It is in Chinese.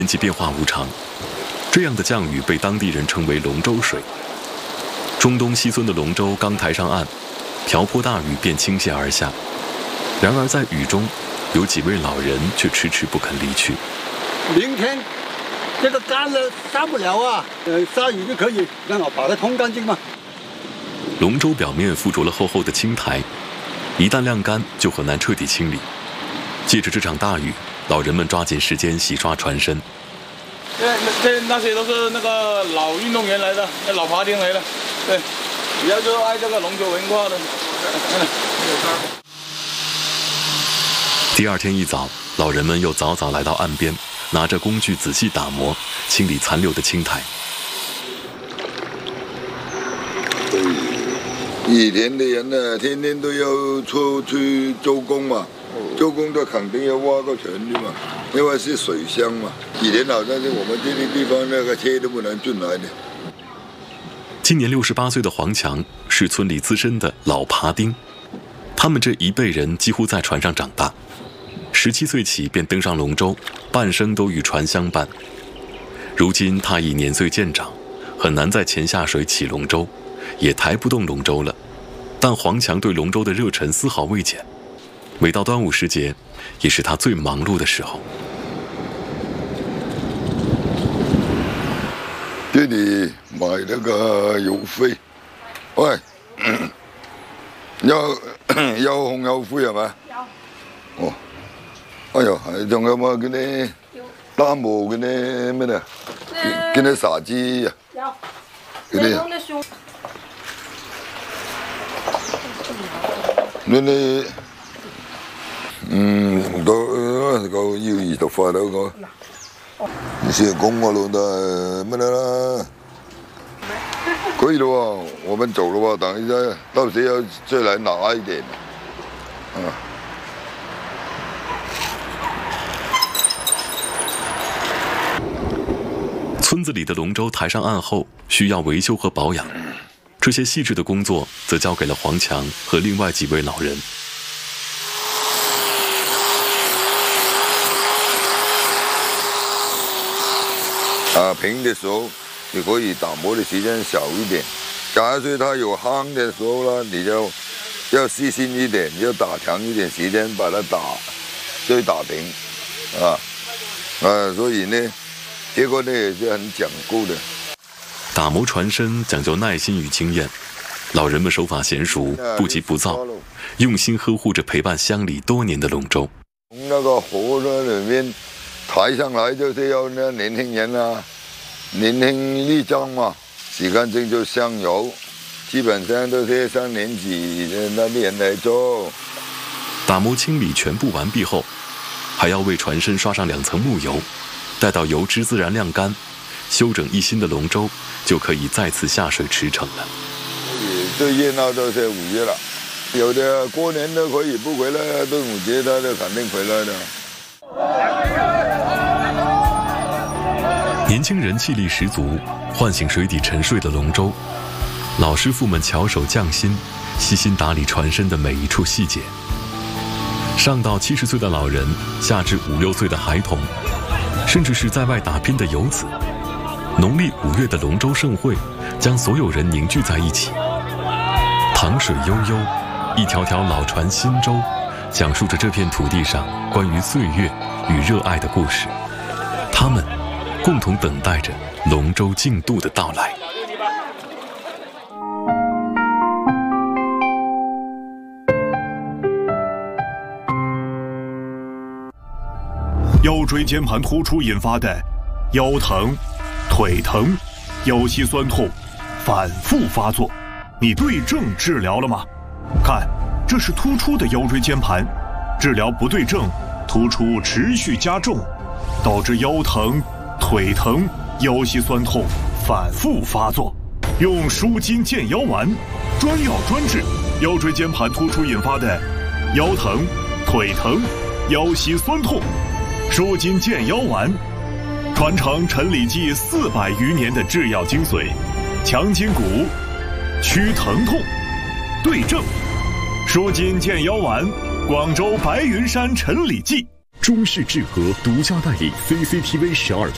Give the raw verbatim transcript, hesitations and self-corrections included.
天气变化无常，这样的降雨被当地人称为龙舟水。中东西村的龙舟刚抬上岸，瓢泼大雨便倾泻而下。然而在雨中，有几位老人却迟迟不肯离去。 明天这个干了杀不了啊，呃，下雨就可以让我把它通干净嘛。 龙舟表面附着了厚厚的青苔，一旦晾干就很难彻底清理。借着这场大雨，老人们抓紧时间洗刷船身。 这这那些都是那个老运动员来的，那老爬钉来的，对，比较热爱这个龙舟文化的。 第二天一早，老人们又早早来到岸边，拿着工具仔细打磨，清理残留的青苔。 以前的人呢，天天都要出去做工嘛，做工都肯定要挖个泉的嘛，因为是水乡嘛。以前好像是我们这个地方那个车都不能进来的。 今年六十八岁的黄强是村里资深的老爬钉，他们这一辈人几乎在船上长大。十七岁起便登上龙舟，半生都与船相伴。如今他已年岁渐长，很难再潜下水起龙舟，也抬不动龙舟了。但黄强对龙舟的热忱丝毫未减。每到端午时节，也是他最忙碌的时候。 这里买那个邮费，喂，有有紅有灰係咪？有。哦。哎呦，仲有冇嗰啲擔毛嗰啲咩咧？嗰啲沙子啊？有。嗰啲。你你嗯，個個要二十塊到個。你先講我老豆咩啦？可以了喎，我們走了喎，等一下，到時要再來拿一點。啊。 村子里的龙舟抬上岸后，需要维修和保养，这些细致的工作则交给了黄强和另外几位老人。 啊，平的时候你可以打磨的时间小一点，假如它有夯的时候呢，你就要细心一点，要打长一点时间把它打，再打平，啊，啊，所以呢。结果呢也是很讲究的。 打磨船身讲究耐心与经验，老人们手法娴熟，不急不躁，用心呵护着陪伴乡里多年的龙舟。 从那个河里面抬上来就是要那年轻人啊，年轻力壮嘛，时间正就上游，基本上都是上年纪的那些人来做。 打磨清理全部完毕后，还要为船身刷上两层木油。待到油脂自然晾干，修整一新的龙舟就可以再次下水驰骋了。 最热闹都是五月了，有的过年都可以不回来，端午节他就肯定回来的。 年轻人气力十足，唤醒水底沉睡的龙舟。老师傅们巧手匠心，细心打理船身的每一处细节。上到七十岁的老人，下至五六岁的孩童。甚至是在外打拼的游子，农历五月的龙舟盛会将所有人凝聚在一起。塘水悠悠，一条条老船新舟，讲述着这片土地上关于岁月与热爱的故事。他们共同等待着龙舟竞渡的到来。 腰椎间盘突出引发的腰疼、腿疼、腰膝酸痛反复发作，你对症治疗了吗？看，这是突出的腰椎间盘，治疗不对症，突出持续加重，导致腰疼、腿疼、腰膝酸痛反复发作。用舒筋健腰丸，专药专治腰椎间盘突出引发的腰疼、腿疼、腰膝酸痛。舒筋健腰丸，传承陈李济四百余年的制药精髓，强筋骨，祛疼痛，对症。舒筋健腰丸，广州白云山陈李济。 中视智和独家代理 C C T V 十二